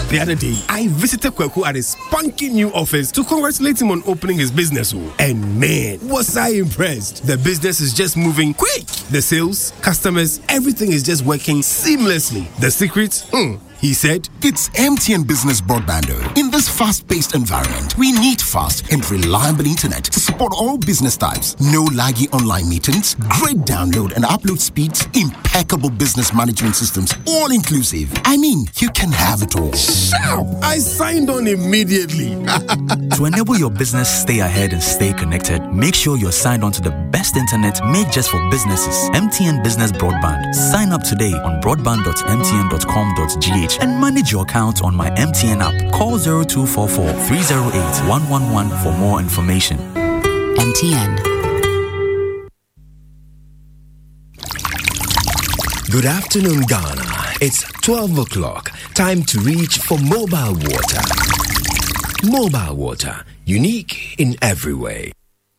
The other day, I visited Kweku at his spunky new office to congratulate him on opening his business. And man, was I impressed. The business is just moving quick. The sales, customers, everything is just working seamlessly. The secret? He said, it's MTN Business Broadband. In this fast-paced environment, we need fast and reliable internet to support all business types. No laggy online meetings, great download and upload speeds, impeccable business management systems, all inclusive. I mean, you can have it all. I signed on immediately. To enable your business stay ahead and stay connected, make sure you're signed on to the best internet made just for businesses. MTN Business Broadband. Sign up today on broadband.mtn.com.gh and manage your account on my MTN app. Call 0244 308 111 for more information. MTN. Good afternoon, Ghana. It's 12 o'clock. Time to reach for Mobile Water. Mobile Water, unique in every way.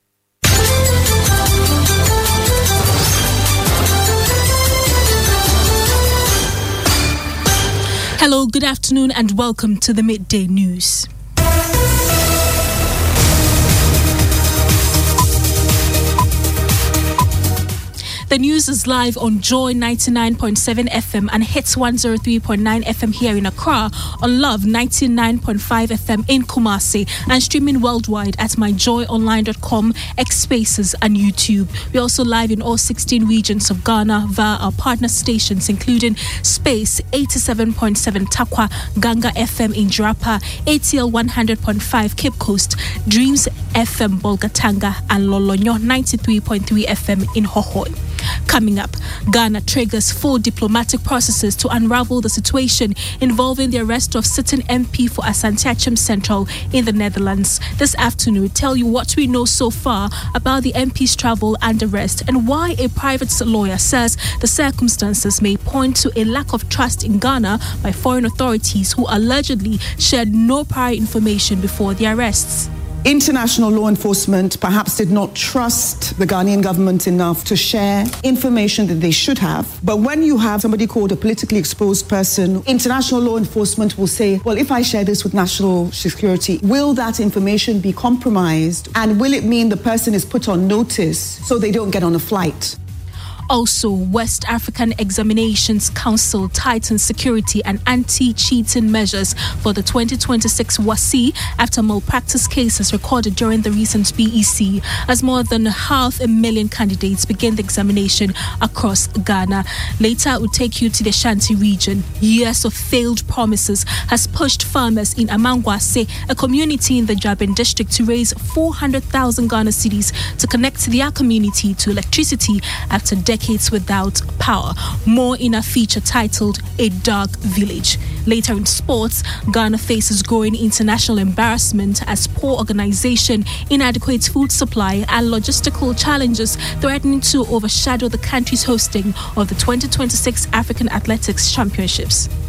Hello, good afternoon, and welcome to the Midday News. The news is live on Joy 99.7 FM and Hits 103.9 FM here in Accra, on Love 99.5 FM in Kumasi, and streaming worldwide at myjoyonline.com, X Spaces, and YouTube. We're also live in all 16 regions of Ghana via our partner stations, including Space 87.7 Takwa, Ganga FM in Jarapa, ATL 100.5 Cape Coast, Dreams FM Bolgatanga, and Lolonyo 93.3 FM in Hohoi. Coming up, Ghana triggers full diplomatic processes to unravel the situation involving the arrest of sitting MP for Asante Achim Central in the Netherlands. This afternoon, we'll tell you what we know so far about the MP's travel and arrest, and why a private lawyer says the circumstances may point to a lack of trust in Ghana by foreign authorities who allegedly shared no prior information before the arrests. International law enforcement perhaps did not trust the Ghanaian government enough to share information that they should have. But when you have somebody called a politically exposed person, international law enforcement will say, well, if I share this with national security, will that information be compromised? And will it mean the person is put on notice so they don't get on a flight? Also, West African Examinations Council tightens security and anti-cheating measures for the 2026 WASSCE after malpractice cases recorded during the recent BEC, as more than 500,000 candidates begin the examination across Ghana. Later, we'll take you to the Shanti region. Years of failed promises has pushed farmers in Amangwase, a community in the Jabin district, to raise 400,000 Ghana cedis to connect their community to electricity after decades without power. More in a feature titled A Dark Village. Later in sports, Ghana faces growing international embarrassment as poor organization, inadequate food supply, and logistical challenges threatening to overshadow the country's hosting of the 2026 African Athletics Championships.